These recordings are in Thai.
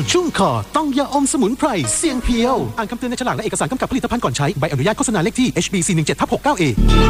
ชุ่มคอต้องยาอมสมุนไพรเสียงเพียวอ่านคำเตือนในฉลากและเอกสารกำกับผลิตภัณฑ์ก่อนใช้ใบอนุญาตโฆษณาเลขที่ HB417/69A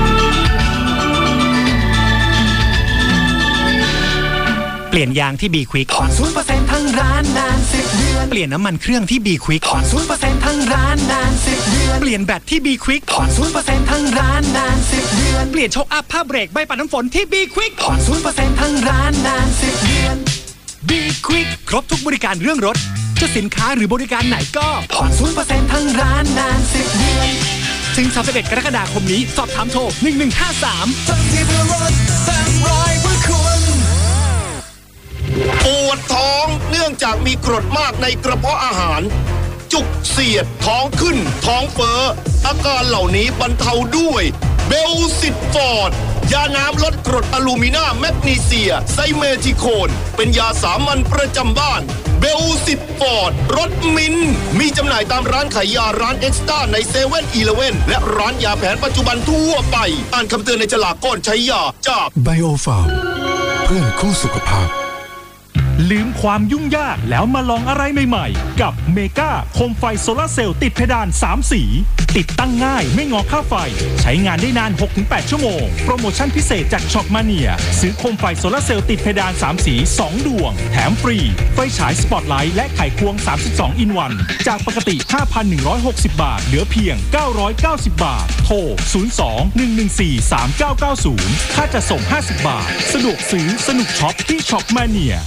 เปลี่ยนยางที่ B Quick ผ่อน 0% ทั้งร้านนาน10 เดือนเปลี่ยนน้ำมันเครื่องที่ B Quick ผ่อน 0% ทั้งร้านนาน10 เดือนเปลี่ยนแบตที่ B Quick ผ่อน 0% ทั้งร้านนาน10 เดือนเปลี่ยนโชคอัพผ้าเบรกใบปัดน้ำฝนที่ B Quick ผ่อน 0% ทั้งร้านนาน10 เดือน B Quick ครบทุกบริการเรื่องรถจะสินค้าหรือบริการไหนก็ผ่อน 0% ทั้งร้านนาน10 เดือนถึง31 กรกฎาคมนี้สอบถามโทร1153 ทั้งที่เพื่อรถทั้งรายเพื่อคุณปวดท้องเนื่องจากมีกรดมากในกระเพาะอาหารจุกเสียดท้องขึ้นท้องเฟ้ออาการเหล่านี้บรรเทาด้วยเบลซิตฟอร์ดยาน้ำลดกรดอะลูมินาแมกนีเซียไซเมทิโคนเป็นยาสามัญประจำบ้านเบลซิตฟอร์ดรสมิ้นมีจำหน่ายตามร้านขายยาร้านเอ็กซ์ต้าในเซเว่นอีเลฟเว่นและร้านยาแผนปัจจุบันทั่วไปอ่านคำเตือนในฉลากก่อนใช้ยาจากไบโอฟาร์มเพื่อนคู่สุขภาพลืมความยุ่งยากแล้วมาลองอะไรใหม่ๆกับเมกาโคมไฟโซลาร์เซลล์ติดเพดาน3สีติดตั้งง่ายไม่งอค่าไฟใช้งานได้นาน 6-8 ชั่วโมงโปรโมชั่นพิเศษจากช็อปมาเนียซื้อโคมไฟโซลาร์เซลล์ติดเพดาน3สี2ดวงแถมฟรีไฟฉายสปอตไลท์และไขควง32 อินวันจากปกติ 5,160 บาทเหลือเพียง990 บาทโทร02-114-3990ค่าจะส่ง50 บาทสะดวกซื้อสนุกช็อปที่ช็อปมาเนีย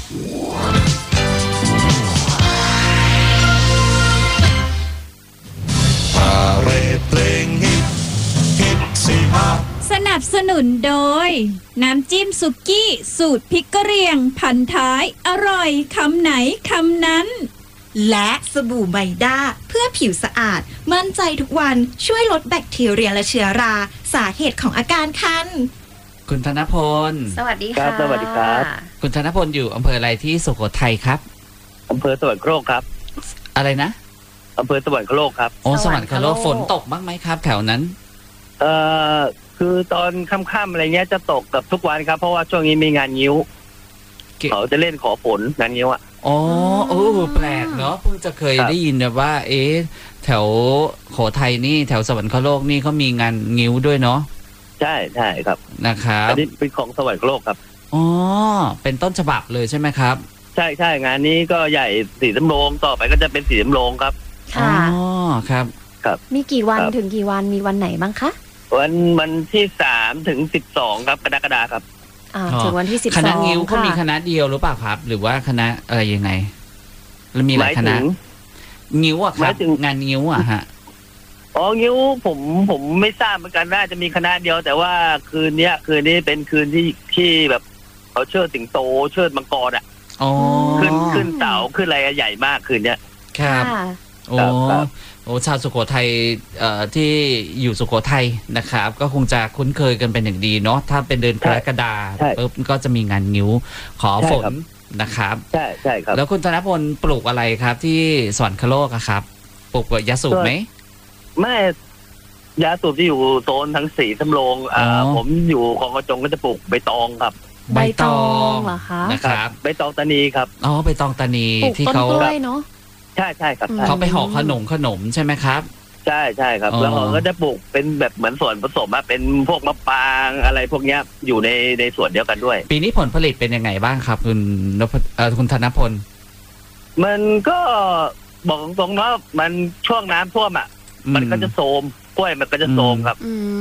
สนับสนุนโดยน้ำจิ้มสุกี้สูตรพริกกะเหรี่ยงพันท้ายอร่อยคำไหนคำนั้นและสบู่ไบด้าเพื่อผิวสะอาดมั่นใจทุกวันช่วยลดแบคทีเรียและเชื้อราสาเหตุของอาการคันคุณธนพลสวัสดีค่ะสวัสดีครับคุณธนพลอยู่อำเภออะไรที่สุโขทัยครับอำเภอสวรรคโลกครับอะไรนะอำเภอสวรรคโลกครับโอ้สวรรคโลกฝนตกบ้างไหมครับแถวนั้นคือตอนค่ำๆอะไรเงี้ยจะตกกับทุกวันครับเพราะว่าช่วงนี้มีงานงิ้วเขาจะเล่นขอฝนงานงิ้วอ่ะอ๋อแปลกเนาะเพิ่งจะเคยได้ยินแบบว่าแถวโขทัยนี่แถวสวรรคโลกนี่เขามีงานงิ้วด้วยเนาะใช่ใช่ครับนะครับอันนี้เป็นของสวรรคโลกครับอ๋อเป็นต้นฉบับเลยใช่ไหมครับใช่ใช่งานนี้ก็ใหญ่สีสำโรงต่อไปก็จะเป็นสีสำโรงครับค่ะอ๋อครับครับมีกี่วันถึงกี่วันมีวันไหนบ้างคะวันที่3 ถึง 12ครับกรกฎาคมครับถึงวันที่12 คณะงิ้วเขามีคณะเดียวหรือเปล่าครับหรือว่าคณะอะไรยังไงแล้วมีหลายคณะงิ้วอะครับงานงิ้วอะฮะอ๋องิ้วผมไม่ทราบเหมือนกันน่าจะมีคณะเดียวแต่ว่าคืนนี้เป็นคืนที่แบบเขาเชิดสิงโตเชิดมังกรอ่ะขึ้นเสาขึ้นอะไรใหญ่มากคืนนี้ครับโอ้ชาวสุโขทัยที่อยู่สุโขทัยนะครับก็คงจะคุ้นเคยกันเป็นอย่างดีเนาะถ้าเป็นเดือนกรกฎาคมก็จะมีงานงิ้วขอฝนนะครับใช่ครับแล้วคุณธนพลปลูกอะไรครับที่สวรรคโลกครับปลูกยาสูบไหมไม่ยาสูบที่อยู่โซนทั้งสีสำโรงผมอยู่ของกระจงก็จะปลูกใบตองครับใบตองเหรอคะนะครับใบตองตานีครับอ๋อใบตองตานีที่เขาต้นกล้วยเนาะใช่ครับเขาไปห่อขนมใช่ไหมครับใช่ครับแล้วเขาก็จะปลูกเป็นแบบเหมือนส่วนผสมเป็นพวกมะปรางอะไรพวกนี้อยู่ในส่วนเดียวกันด้วยปีนี้ผลผลิตเป็นยังไงบ้างครับคุณธนพลมันก็บอกตรงๆว่ามันช่วงน้ำท่วมมันก็จะโทรมกล้วยมันก็จะโทรมครับ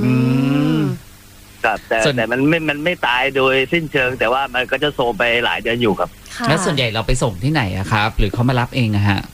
ครับแต่มันไม่ตายโดยสิ้นเชิงแต่ว่ามันก็จะโทรมไปหลายเดือนอยู่ครับแล้วส่วนใหญ่เราไปส่งที่ไหนครับหรือเขามารับเองนะฮะ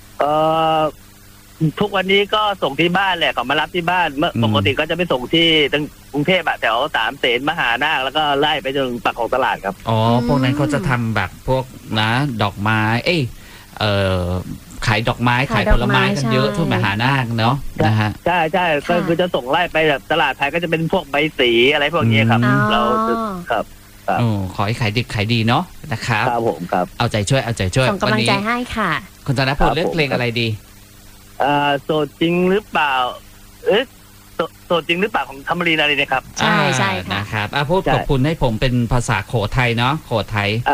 ทุกวันนี้ก็ส่งที่บ้านแหละเขามารับที่บ้านเมื่อปกติก็จะไปส่งที่กรุงเทพแถวสามเสนมหานาคแล้วก็ไล่ไปจนปากของตลาดครับอ๋อพวกนั้นเขาจะทำแบบพวกนะดอกไม้ขายดอกไม้ขายผลไม้กันเยอะทั่วมหานาคเนาะนะฮะใช่ก็คือจะส่งไล่ไปแบบตลาดไทยก็จะเป็นพวกใบสีอะไรพวกนี้ครับเราครับขอให้ขายดิบขายดีเนาะนะครับครับผมครับเอาใจช่วยส่งกำลังใจให้ค่ะคุณธนพลเลือกเพลงอะไรดีโสดจริงหรือเปล่าโสดจริงหรือเปล่าของธรรมรีนารีนะครับใช่ค่ะนะครับพูดขอบคุณให้ผมเป็นภาษาโขทัยเนาะโขทัยผ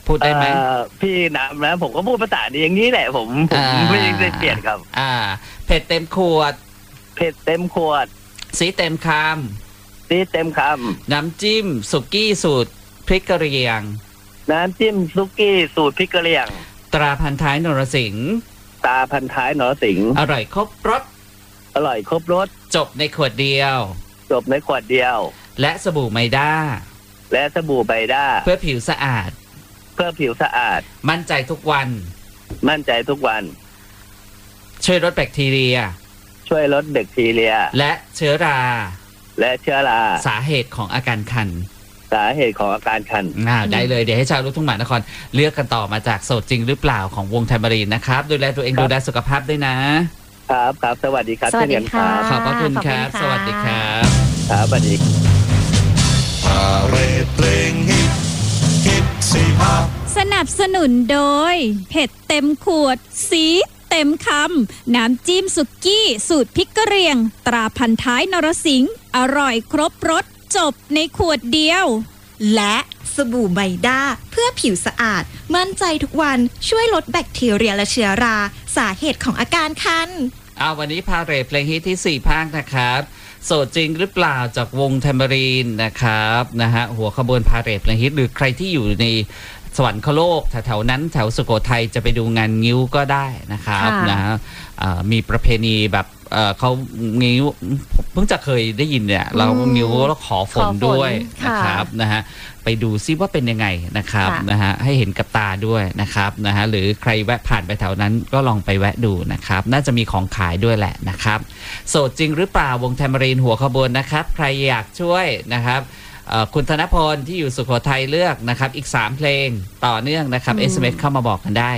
พูดได้ไหมพี่น้ำนะผมก็พูดภาษาดีอย่างนี้แหละผมไม่ได้เปลี่ยนครับเผ็ดเต็มขวดเผ็ดเต็มขวดสีเต็มคำสีเต็มคำน้ำจิ้มสุกี้สูตรพริกกะเหรี่ยงน้ำจิ้มสุกี้สูตรพริกกะเหรี่ยงตราพันท้ายนรสิงห์ตราพันท้ายนรสิงห์อร่อยครบรสอร่อยครบรสจบในขวดเดียวจบในขวดเดียวและสบู่ไมด้าและสบู่ไมด้าเพื่อผิวสะอาดเพื่อผิวสะอาดมั่นใจทุกวันมั่นใจทุกวันช่วยลดแบคทีเรียช่วยลดแบคทีเรียและเชื้อราและเชื้อราสาเหตุของอาการคันสาเหตุของอาการคันได้เลยเดี๋ยวให้ชาวลูกทุ่งมหานครเลือกกันต่อมาจากโสดจริงหรือเปล่าของวงไทมรีนนะครับดูแลตัวเองดูแลสุขภาพด้วยนะครับครับสวัสดีครับสวัสดีค่ะขอบพระคุณครับสวัสดีครับครับสวัสดีพาเรดเพลงฮิตสี่ภาคสนับสนุนโดยเผ็ดเต็มขวดสีเต็มคำน้ำจิ้มสุกี้สูตรพริกกะเหรี่ยงตราพันท้ายนรสิงห์อร่อยครบรสจบในขวดเดียวและสบู่ไมด้าเพื่อผิวสะอาดมั่นใจทุกวันช่วยลดแบคทีเรียและเชื้อราสาเหตุของอาการคันวันนี้พาเรทเพลงฮิตที่4ภาคนะครับโสดจริงหรือเปล่าจากวงไทมรีนนะครับหัวขบวนพาเรทเพลงฮิตหรือใครที่อยู่ในสวรรคโลกแถวๆนั้นแถวสุโขทัยจะไปดูงานงิ้วก็ได้นะครับมีประเพณีแบบเขางิ้วเพิ่งจะเคยได้ยินเนี่ยเรางิ้วแล้วขอฝนด้วยนะครับไปดูซิว่าเป็นยังไงนะครับให้เห็นกับตาด้วยนะครับหรือใครแวะผ่านไปแถวนั้นก็ลองไปแวะดูนะครับน่าจะมีของขายด้วยแหละนะครับโสดจริงหรือเปล่าวงไทมรีนหัวขบวนนะครับใครอยากช่วยนะครับคุณธนพลที่อยู่สุโขทัยเลือกนะครับอีก3เพลงต่อเนื่องนะครับ SMS เข้ามาบอกกันได้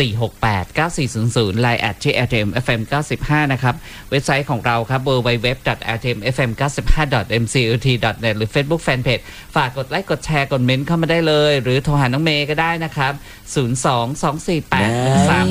4689400 Line @rtmfm95 นะครับเว็บไซต์ของเราครับ www.rtmfm95.mcut.net หรือ Facebook Fanpage ฝากกดไลค์กดแชร์กดเมนต์เข้ามาได้เลยหรือโทรหาน้องเมย์ก็ได้นะครับ02248